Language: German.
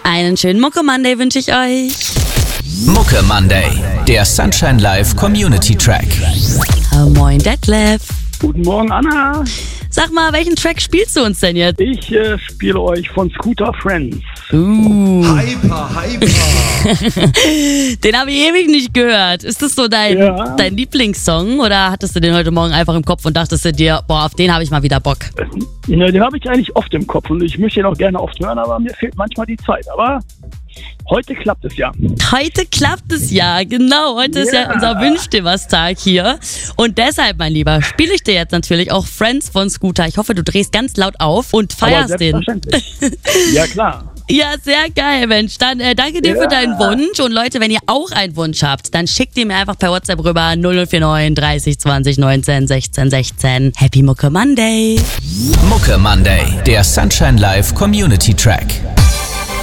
Einen schönen Mucke Monday wünsche ich euch. Mucke Monday, der Sunshine Live Community Track. Moin Detlef. Guten Morgen, Anna. Sag mal, welchen Track spielst du uns denn jetzt? Ich spiele euch von Scooter Friends. Hyper. Den habe ich ewig nicht gehört. Ist das so dein Lieblingssong oder hattest du den heute Morgen einfach im Kopf und dachtest du dir, boah, auf den habe ich mal wieder Bock? Ja, den habe ich eigentlich oft im Kopf und ich möchte ihn auch gerne oft hören, aber mir fehlt manchmal die Zeit. Aber heute klappt es ja. Heute klappt es ja, genau. Heute ist ja unser Wünsch dir was Tag hier. Und deshalb, mein Lieber, spiele ich dir jetzt natürlich auch Friends von Scooter. Ich hoffe, du drehst ganz laut auf und feierst den. Ja, klar. Ja, sehr geil, Mensch. Dann danke dir für deinen Wunsch. Und Leute, wenn ihr auch einen Wunsch habt, dann schickt ihr mir einfach per WhatsApp rüber 0049 30 20 19 16 16. Happy Mucke Monday. Mucke Monday, der Sunshine Live Community Track.